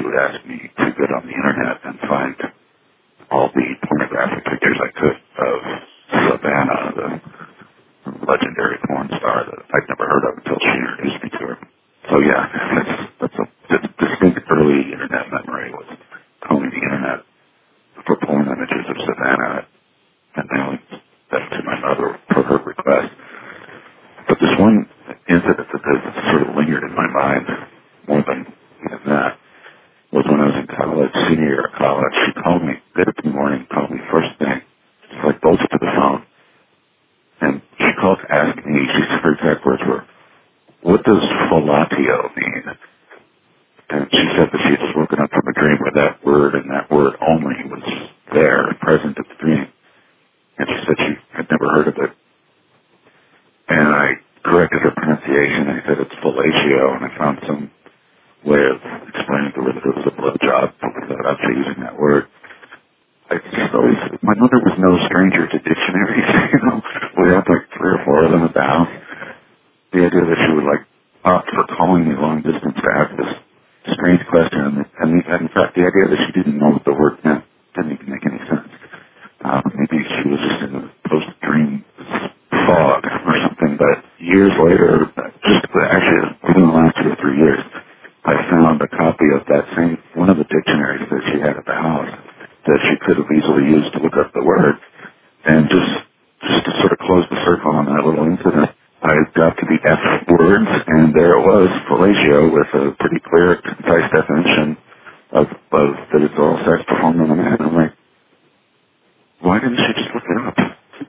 would ask me to get on the internet and find all the pornographic pictures I could of Savannah, the legendary porn star that I'd never heard of until she introduced me to her. So yeah, that's a distinct early internet memory, was combing the internet for porn images of Savannah and mailing them to my mother per her request. But this one incident that sort of lingered in my mind more than even that was when I was in college, senior year of college. She called me, got up in the morning, called me first thing, just like bolted to the phone. And she called to ask me, her exact words were, "What does fellatio mean?" And she said that she had just woken up from a dream where that word and that word only was there, present at the dream. And she said she had never heard of it. And I corrected her pronunciation. I said it's fellatio, and I found some way of explaining to her that it was a blowjob without actually using that word. I just always, my mother was no stranger to dictionaries, We had like 3 or 4 of them at the house. The idea that she would opt for calling me long distance to ask this strange question, and in fact the idea that she didn't know what the word meant didn't even make any sense. Maybe she was just in a post-dream fog or something, but years later, actually within the last 2 or 3 years, I found a copy of that same, one of the dictionaries that she had at the house that she could have easily used to look up the word. And just to sort of close the circle on that little incident, I got to the F words, and there it was, fellatio, with a pretty clear, concise definition of that it's all sex performed on a man. I'm like, why didn't she just look it up?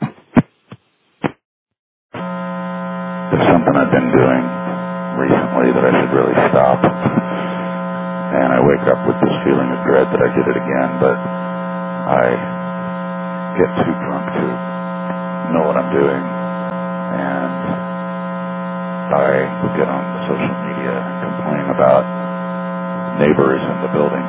There's something I've been doing recently that I should really stop. And I wake up with this feeling of dread that I did it again, but I get too drunk to know what I'm doing, and I would get on social media and complain about neighbors in the building